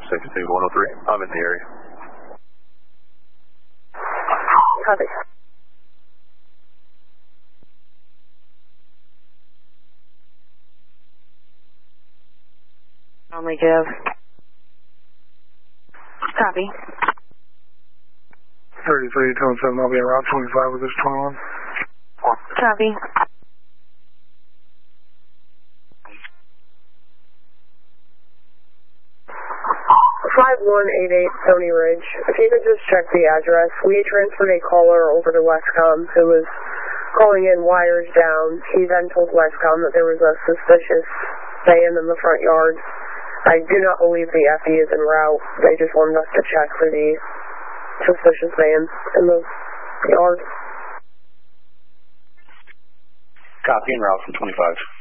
Second Team 103. I'm in the area. Copy. Only give. Copy. 33, 217, I'll be on Route 25 with this 21. Copy. Stony Ridge. If you could just check the address. We transferred a caller over to Westcom who was calling in wires down. He then told Westcom that there was a suspicious van in the front yard. I do not believe the FE is en route. They just wanted us to check for the suspicious van in the yard. Copy, en route from 25.